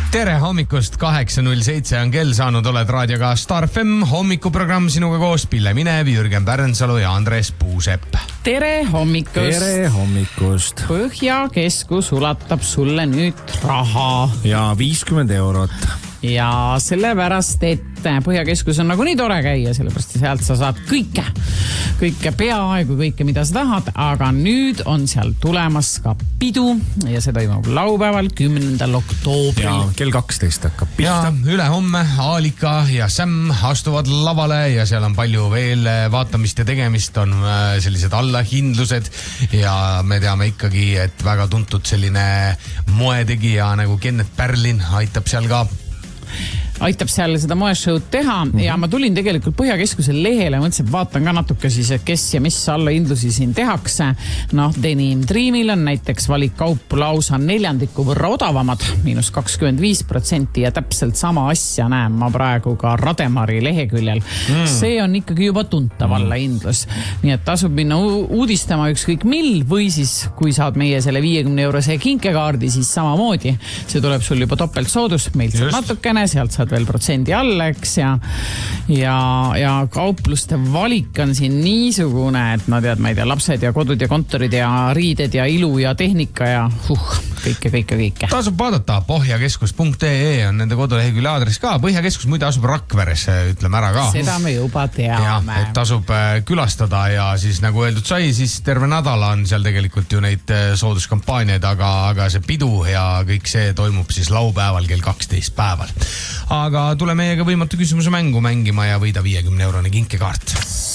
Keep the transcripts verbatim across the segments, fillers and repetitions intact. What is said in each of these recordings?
tere hommikust, kaheksa null seitse on kell saanud, oled raadioga Star F M, hommikuprogramm sinuga koos Pille Minev, Jürgen Pärnsalu ja Andres Puusepp. Tere hommikust. Tere hommikust. Põhjakeskus ulatab sulle nüüd raha. Ja viiskümmend eurot. Ja sellepärast, et Põhjakeskus on nagu nii tore käia, sellepärast sealt sa saad kõike, kõike peaaegu kõike, mida sa tahad, aga nüüd on seal tulemas ka pidu ja see toimub laupäeval kümnendal oktoobril. Ja kell kaksteist hakkab pihta. Ja üle homme Aalika ja Sam astuvad lavale ja seal on palju veel vaatamist ja tegemist, on sellised allahindlused ja me teame ikkagi, et väga tuntud selline moetegija nagu Kennet Pärlin aitab seal ka aitab seal seda moeshowd teha mm-hmm. ja ma tulin tegelikult Põhjakeskuse lehele, mõtlesin, et vaatan ka natuke siis, et kes ja mis allahindlusi siin tehakse. Noh, Denim Dreamil on näiteks valikkaup lausa neljandiku võrra odavamad, miinus kakskümmend viis protsenti ja täpselt sama asja näen ma praegu ka Rademari leheküljel. Mm. See on ikkagi juba tuntav allahindlus. Nii et tasub minna uudistama ükskõik mil või siis, kui saad meie selle viiekümne eurose kinkekaardi, siis samamoodi. See tuleb sul juba topelt soodus, meilt saad natukene, sealt saad veel protsendi alleks ja, ja, ja kaupluste valik on siin niisugune, et no tead, ma ei tea, lapsed ja kodud ja kontorid ja riided ja ilu ja tehnika ja huh, kõike, kõike, kõike. Tasub vaadata, pohjakeskus punkt ee on nende kodulehekülje aadress ka. Põhjakeskus muide asub Rakveres, ütleme ära ka. Seda me juba teame. Ja, et tasub külastada ja siis nagu öeldud sai, siis terve nädala on seal tegelikult ju neid sooduskampaaniaid, aga, aga see pidu ja kõik see toimub siis laupäeval kell kaksteist päeval. Aga tule meiega võimatu küsimuse mängu mängima ja võida viiekümne eurone kinkekaart.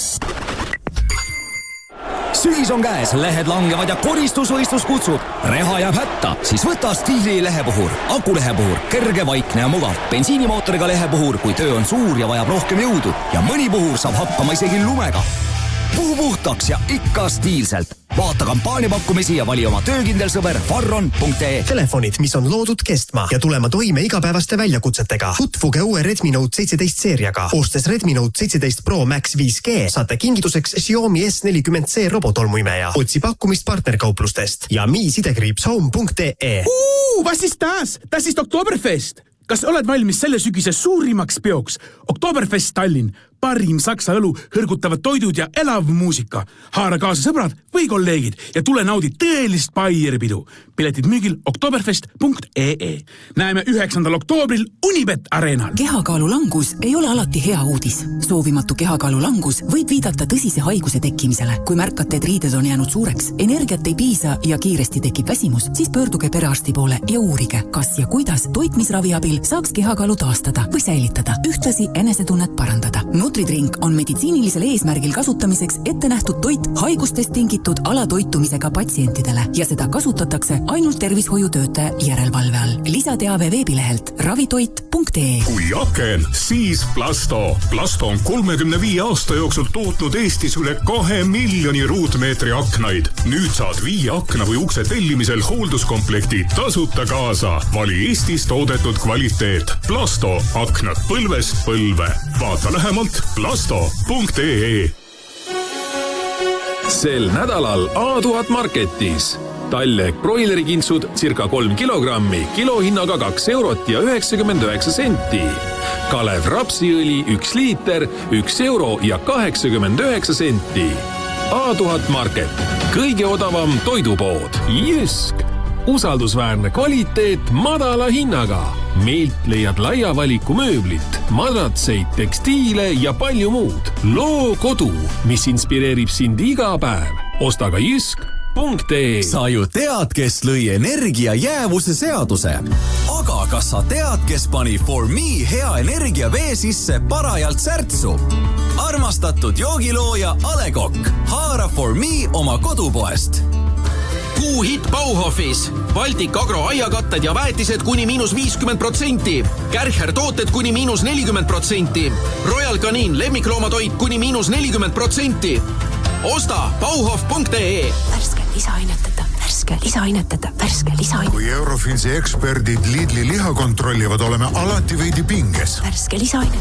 Sügis on käes, lehed langevad ja koristusvõistlus kutsub. Reha jääb hätta, siis võta Stiili lehepuhur. Akulehepuhur, kerge, vaikne ja mugav. Bensiinimootoriga lehepuhur, kui töö on suur ja vajab rohkem jõudu. Ja mõni puhur saab hakkama isegi lumega. Puhu puhtaks ja ikka stiilselt. Vaata kampaaniapakkumisi ja vali oma töökindel sõber farron punkt ee. Telefonid, mis on loodud kestma ja tulema toime igapäevaste väljakutsetega. Tutvuge uue Redmi Note seitseteist seeriaga. Ostes Redmi Note seitseteist Pro Max viis G saate kingituseks Xiaomi S nelikümmend C robotolmuimeja. Otsi pakkumist partnerkauplustest ja mi sidekriips home punkt ee. Uu, was ist das? Das ist Oktoberfest. Kas oled valmis selle sügise suurimaks peoks? Oktoberfest Tallinn, parim saksa õlu, hõrgutavad toidud ja elav muusika. Haara kaasa sõbrad või kolleegid ja tule naudi tõelist Baieripidu. Piletid müügil oktoberfest punkt ee. Näeme üheksandal oktoobril Unibet Arenal. Kehakaalu langus ei ole alati hea uudis. Soovimatu kehakaalu langus võib viidata tõsise haiguse tekkimisele. Kui märkate, et riided on jäänud suureks, energiat ei piisa ja kiiresti tekib väsimus, siis pöörduge perearsti poole ja uurige, kas ja kuidas toitmisravi abil saaks kehakaalu taastada või säilitada, ühtlasi enesetunnet parandada. Nutridrink on meditsiinilisel eesmärgil kasutamiseks ette nähtud toit haigustest tingitud alatoitumisega patsientidele ja seda kasutatakse ainult tervishoiutöötaja järelevalve all. Lisateave veebilehelt ravitoit punkt ee. Kui aken, siis Plasto. Plasto on kolmekümne viie aasta jooksul tootnud Eestis üle kahe miljoni ruutmeetri aknaid. Nüüd saad viie akna või ukse tellimisel hoolduskomplekti tasuta kaasa. Vali Eestis toodetud kvaliteet. Plasto. Aknad põlvest põlve. Vaata lähemalt plasto punkt ee. Sel nädalal A tuhat Marketis. Tallek broilerikintsud circa kolm kilogrammi, kilohinnaga kaks eurot ja üheksakümmend üheksa senti. Kalev rapsiõli üks liiter, üks euro ja kaheksakümmend üheksa senti. A tuhat Market. Kõige odavam toidupood. Jysk. Usaldusväärne kvaliteet madala hinnaga. Meilt leiad laia valiku mööblit, madratseid, tekstiile ja palju muud. Loo kodu, mis inspireerib sind iga päev. Osta ka jysk punkt ee. Sa ju tead, kes lõi energia jäävuse seaduse. Aga kas sa tead, kes pani For Me hea energia vee sisse parajalt särtsu? Armastatud joogilooja A Le Coq. Haara For Me oma kodupoest. Kuu hit Bauhofis. Baltic Agro aiakatted ja väetised kuni miinus viiskümmend protsenti. Kärcher tooted kuni miinus nelikümmend protsenti. Royal Canin lemmikloomatoit kuni miinus nelikümmend protsenti. Osta bauhof punkt ee. Värske lisainetada, värske lisainetada, värske lisainetada. Kui Eurofinsi eksperdid Lidli liha kontrollivad, oleme alati veidi pinges. Värske lisainetada, värske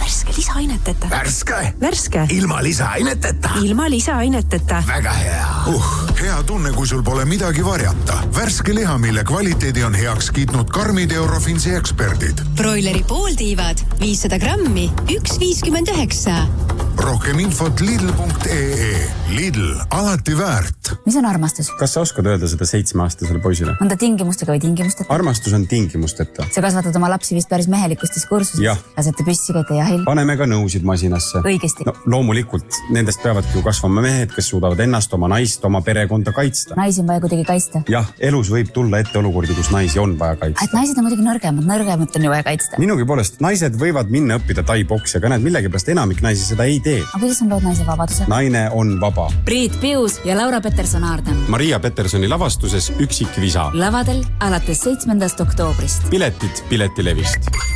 värske lisaaineteta. Värske? Värske. Ilma lisaaineteta? Ilma lisaaineteta. Väga hea. Uh, hea tunne, kui sul pole midagi varjata. Värske liha, mille kvaliteedi on heaks kiitnud karmid Eurofinsi eksperdid. Broileri pooltiivad viissada grammi, üks viiskümmend üheksa. Rohkem infot lidl punkt ee. Lidl, alati väärt. Mis on armastus? Kas sa oskad öelda seda seitsmeaastasele poisile? On ta tingimustega või tingimusteta? Armastus on tingimusteta. Sa kasvatad oma lapsi vist päris mehelikustes kursuses. Jah. Lasete püssi käite jahil. Paneme ka nõusid masinasse. Õigesti. No, loomulikult. Nendest peavadki ju kasvama mehed, kes suudavad ennast, oma naist, oma perekonda kaitsta. Naisi on vaja kuidagi kaitsta. Jah, elus võib tulla ette olukordi, kus naisi on vaja kaitsta. Et naised on muidugi nõrgemad. Nõrgemad on ju vaja kaitsta. Minugi poolest, naised võivad minna õppida tai-boksi, aga näed, millegipärast enamik naisi seda ei tee. Aga kuidas on lood naise vabaduse? Naine on vaba. Priit Pius ja Laura Peterson-Aardem. Maria Petersoni lavastuses Üksik visa. Lavadel alates seitsmendast oktoobrist. Piletid Piletilevist.